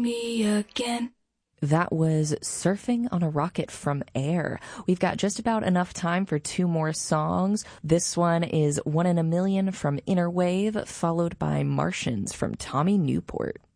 me again. That was Surfing on a Rocket from Air. We've got just about enough time for two more songs. This one is One in a Million from Inner Wave, followed by Martians from Tommy Newport.